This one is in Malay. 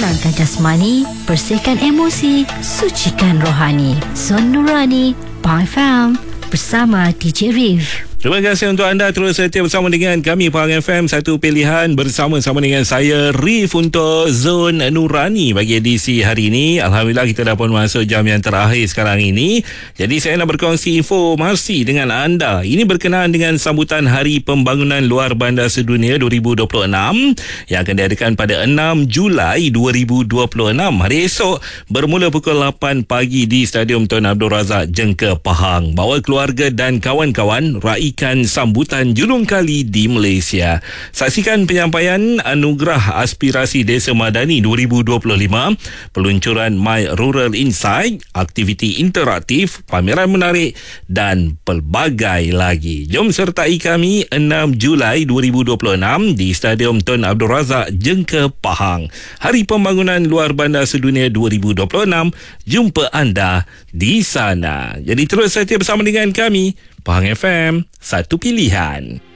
tenangkan jasmani, bersihkan emosi, sucikan rohani. Zon Nurani, Pahang FM, bersama DJ Rif. Terima kasih untuk anda terus setia bersama dengan kami Pahang FM, satu pilihan bersama-sama dengan saya Rif untuk Zon Nurani bagi edisi hari ini. Alhamdulillah kita dah pun masuk jam yang terakhir sekarang ini. Jadi saya nak berkongsi informasi dengan anda. Ini berkenaan dengan sambutan Hari Pembangunan Luar Bandar Sedunia 2026 yang akan diadakan pada 6 Julai 2026. Hari esok bermula pukul 8 pagi di Stadium Tun Abdul Razak, Jengke, Pahang. Bawa keluarga dan kawan-kawan raikan sambutan julung kali di Malaysia. Saksikan penyampaian Anugerah Aspirasi Desa Madani 2025, peluncuran My Rural Insight, aktiviti interaktif, pameran menarik dan pelbagai lagi. Jom sertai kami 6 Julai 2026 di Stadium Tun Abdul Razak, Jengke, Pahang. Hari Pembangunan Luar Bandar Sedunia 2026. Jumpa anda di sana. Jadi terus setia bersama dengan kami Pahang FM, satu pilihan.